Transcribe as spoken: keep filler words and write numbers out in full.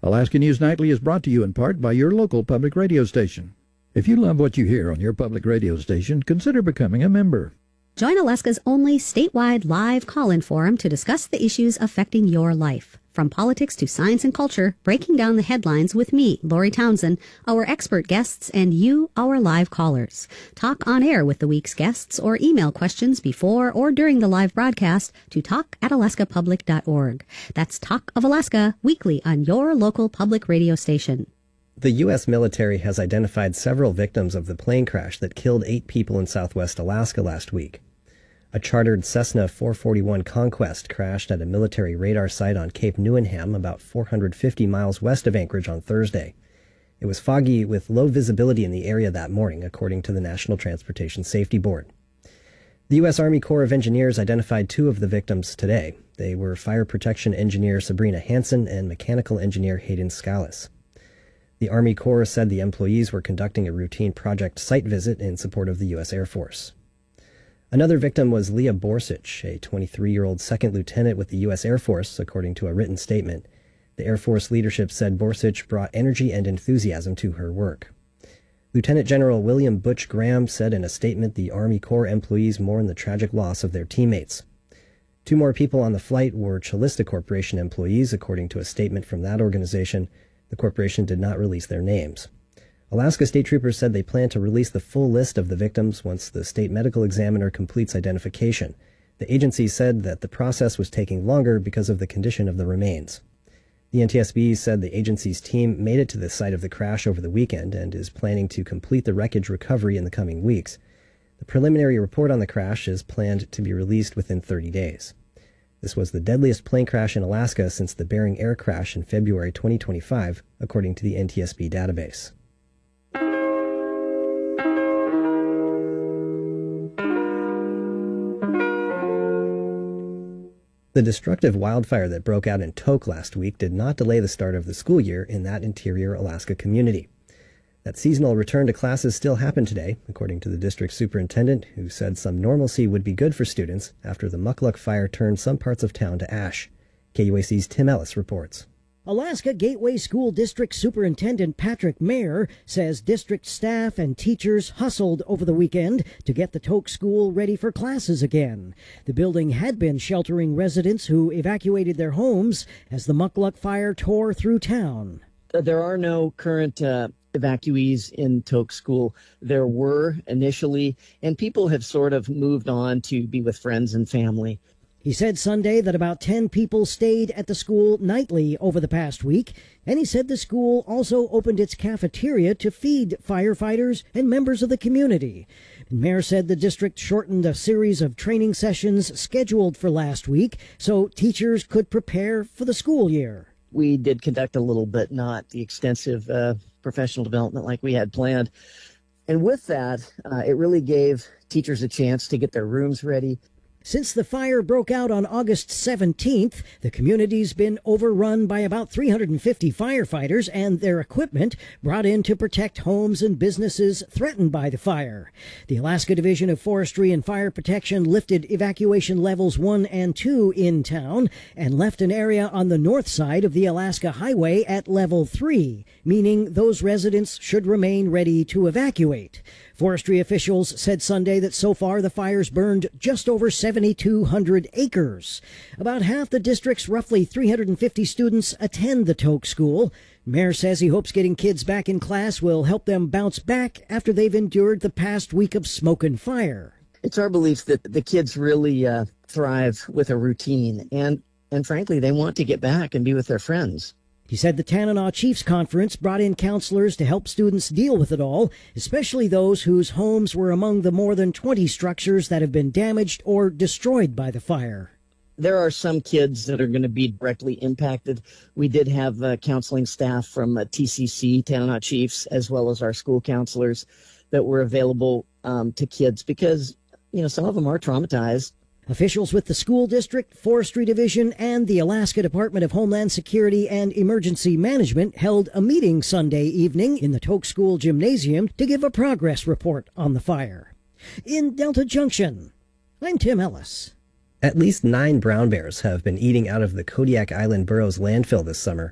Alaska News Nightly is brought to you in part by your local public radio station. If you love what you hear on your public radio station, consider becoming a member. Join Alaska's only statewide live call-in forum to discuss the issues affecting your life. From politics to science and culture, breaking down the headlines with me, Lori Townsend, our expert guests, and you, our live callers. Talk on air with the week's guests or email questions before or during the live broadcast to talk at alaska public dot org. That's Talk of Alaska, weekly on your local public radio station. The U S military has identified several victims of the plane crash that killed eight people in southwest Alaska last week. A chartered Cessna four forty-one Conquest crashed at a military radar site on Cape Newenham, about four hundred fifty miles west of Anchorage on Thursday. It was foggy with low visibility in the area that morning, according to the National Transportation Safety Board. The U S Army Corps of Engineers identified two of the victims today. They were fire protection engineer Sabrina Hansen and mechanical engineer Hayden Scalise. The Army Corps said the employees were conducting a routine project site visit in support of the U S Air Force. Another victim was Leah Borsich, a twenty-three-year-old second lieutenant with the U S Air Force, according to a written statement. The Air Force leadership said Borsich brought energy and enthusiasm to her work. Lieutenant General William Butch Graham said in a statement the Army Corps employees mourn the tragic loss of their teammates. Two more people on the flight were Chalista Corporation employees, according to a statement from that organization. The corporation did not release their names. Alaska State Troopers said they plan to release the full list of the victims once the state medical examiner completes identification. The agency said that the process was taking longer because of the condition of the remains. The N T S B said the agency's team made it to the site of the crash over the weekend and is planning to complete the wreckage recovery in the coming weeks. The preliminary report on the crash is planned to be released within thirty days. This was the deadliest plane crash in Alaska since the Bering Air crash in February twenty twenty-five, according to the N T S B database. The destructive wildfire that broke out in Tok last week did not delay the start of the school year in that interior Alaska community. That seasonal return to classes still happened today, according to the district superintendent, who said some normalcy would be good for students after the Mukluk fire turned some parts of town to ash. K U A C's Tim Ellis reports. Alaska Gateway School District Superintendent Patrick Mayer says district staff and teachers hustled over the weekend to get the Tok School ready for classes again. The building had been sheltering residents who evacuated their homes as the Mukluk fire tore through town. There are no current uh, evacuees in Tok School. There were initially, and people have sort of moved on to be with friends and family. He said Sunday that about ten people stayed at the school nightly over the past week, and he said the school also opened its cafeteria to feed firefighters and members of the community. The mayor said the district shortened a series of training sessions scheduled for last week so teachers could prepare for the school year. We did conduct a little bit, not the extensive uh, professional development like we had planned. And with that, uh, it really gave teachers a chance to get their rooms ready. Since the fire broke out on August seventeenth, the community's been overrun by about three hundred fifty firefighters and their equipment brought in to protect homes and businesses threatened by the fire. The Alaska Division of Forestry and Fire Protection lifted evacuation levels one and two in town and left an area on the north side of the Alaska Highway at level three, meaning those residents should remain ready to evacuate. Forestry officials said Sunday that so far the fires burned just over seventy-two hundred acres. About half the district's roughly three hundred fifty students attend the Tok School. Mayor says he hopes getting kids back in class will help them bounce back after they've endured the past week of smoke and fire. It's our belief that the kids really uh, thrive with a routine, and, and frankly, they want to get back and be with their friends. He said the Tanana Chiefs Conference brought in counselors to help students deal with it all, especially those whose homes were among the more than twenty structures that have been damaged or destroyed by the fire. There are some kids that are going to be directly impacted. We did have uh, counseling staff from uh, T C C, Tanana Chiefs, as well as our school counselors that were available um, to kids because, you know, some of them are traumatized. Officials with the school district, Forestry Division, and the Alaska Department of Homeland Security and Emergency Management held a meeting Sunday evening in the Tok School Gymnasium to give a progress report on the fire. In Delta Junction, I'm Tim Ellis. At least nine brown bears have been eating out of the Kodiak Island Burrows landfill this summer.